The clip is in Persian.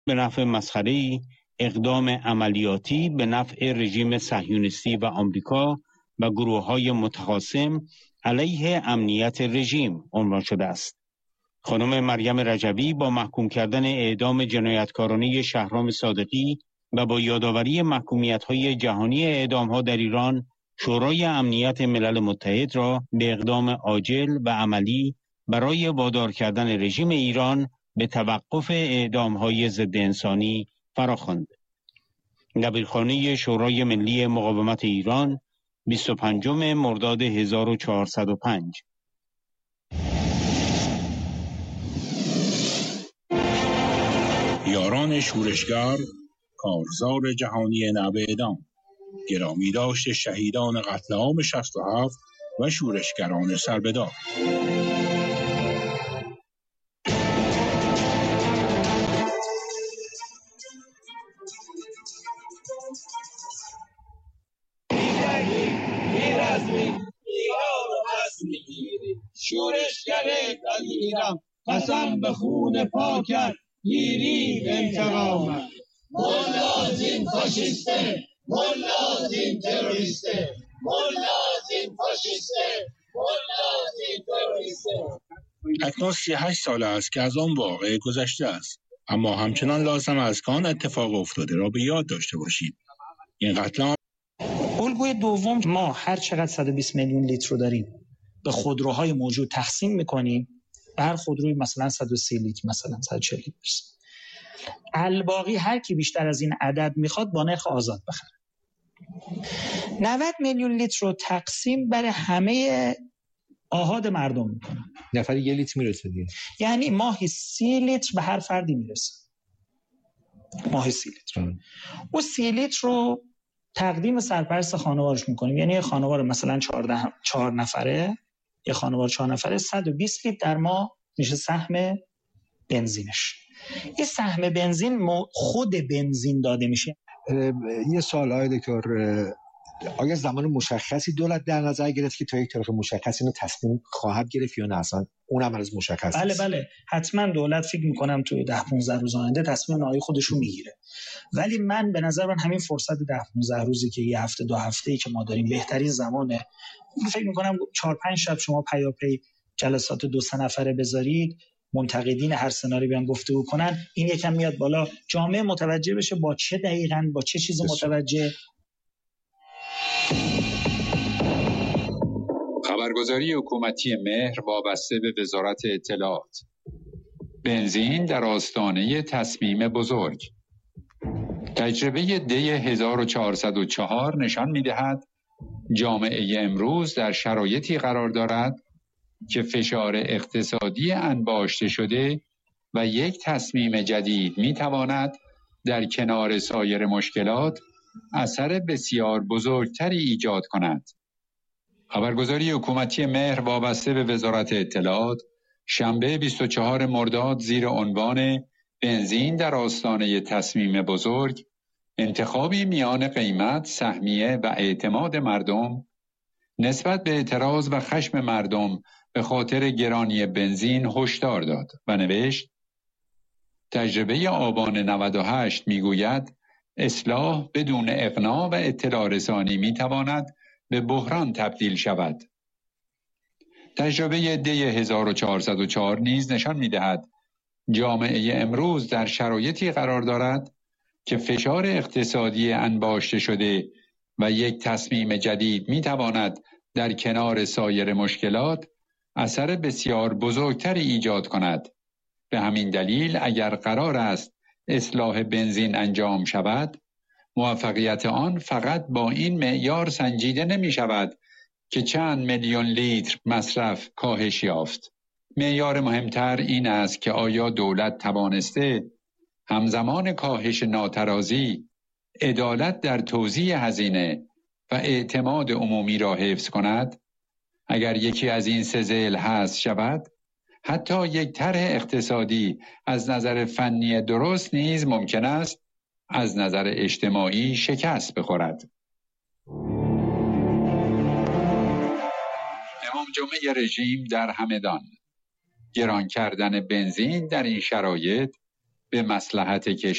به نفع مسخره‌ای، اقدام عملیاتی به نفع رژیم صهیونیستی و آمریکا و گروه‌های متخاصم علیه امنیت رژیم عنوان شده است. خانم مریم رجبی با محکوم کردن اعدام جنایتکارانه شهرام صادقی و با یادآوری محکومیت‌های جهانی اعدام‌ها در ایران، شورای امنیت ملل متحد را به اقدام عاجل و عملی برای وادار کردن رژیم ایران به توقف اعدام‌های ضد انسانی فراخواند. دبیرخانه شورای ملی مقاومت ایران 25 مرداد 1405. یاران شورشگر کارزار جهانی نو اعدام، گرامی داشت شهیدان قتل عام 67 و شورشگران سربدار. شورشگر ایران قسم به خون پاکت گیری انتقام. مولازین فاشیسته، مولازین تروریسته، مولازین فاشیسته، مولازین تروریسته. اکنون 38 سال است که از آن واقعه گذشته است، اما همچنان لازم است که آن اتفاق افتاده را به یاد داشته باشید. این قتل عام. الگوی دوم، ما هر چقدر 120 میلیون لیتر رو داریم به خودروهای موجود تقسیم میکنیم، هر خودروی مثلا 130 لیتر، مثلا 140 لیتر. الباقی هر کی بیشتر از این عدد میخواد با نرخ آزاد بخره. 90 میلیون لیتر رو تقسیم بر همه آحاد مردم میکنن. نفری 1 لیتر میرسه دیگه. یعنی ماهی 30 لیتر به هر فردی میرسه. ماهی 30 لیتر. او 30 لیتر رو تقدیم سرپرست خانوارش میکنیم. یعنی یه خانوار مثلا 4 نفره، یه خانوار 4 نفره 120 لیتر در ماه میشه سهم بنزینش. این سهم بنزین خود بنزین داده میشه. یه سوال های دکتر، آیا زمان مشخصی دولت در نظر گرفت که تا یک تاریخ مشخصی اینو تصمیم خواهد گرفت یا نه اصلا اونم از مشخص است؟ بله حتما دولت فکر میکنم توی 10-15 روز آینده تصمیم نهایی خودش رو میگیره. ولی من به نظر من همین فرصت 10-15 روزی که یه هفته 2 هفته‌ای که ما داریم بهترین زمانه. فکر میکنم 4-5 شب شما پیاپی جلسات 2-3 نفره بذارید، منتقدین هر سناریو بیان گفتگو کنن، این یکم میاد بالا، جامعه متوجه بشه با چه دقیقاً با چه چیز متوجه. خبرگزاری حکومتی مهر وابسته به وزارت اطلاعات. بنزین در آستانه تصمیم بزرگ. تجربه دی 1404 نشان می‌دهد جامعه امروز در شرایطی قرار دارد که فشار اقتصادی انباشته شده و یک تصمیم جدید می‌تواند در کنار سایر مشکلات اثر بسیار بزرگتری ایجاد کند. خبرگزاری حکومتی مهر وابسته به وزارت اطلاعات شنبه 24 مرداد زیر عنوان بنزین در آستانه تصمیم بزرگ، انتخابی میان قیمت، سهمیه و اعتماد مردم نسبت به اعتراض و خشم مردم به خاطر گرانی بنزین هشدار داد و نوشت: تجربه آبان 98 میگوید اصلاح بدون اقناع و اطلاع رسانی میتواند به بحران تبدیل شود. تجربه دی 1404 نیز نشان می‌دهد جامعه امروز در شرایطی قرار دارد که فشار اقتصادی انباشته شده و یک تصمیم جدید می‌تواند در کنار سایر مشکلات اثر بسیار بزرگتری ایجاد کند. به همین دلیل اگر قرار است اصلاح بنزین انجام شود، موفقیت آن فقط با این معیار سنجیده نمی شود که چند میلیون لیتر مصرف کاهش یافت. معیار مهمتر این است که آیا دولت توانسته همزمان کاهش ناترازی، عدالت در توزیع هزینه و اعتماد عمومی را حفظ کند؟ اگر یکی از این سه ضلع حذف شود، حتی یک طرح اقتصادی از نظر فنی درست نیز ممکن است از نظر اجتماعی شکست بخورد. امام جمعه رژیم در همدان: گران کردن بنزین در این شرایط به مصلحت کشور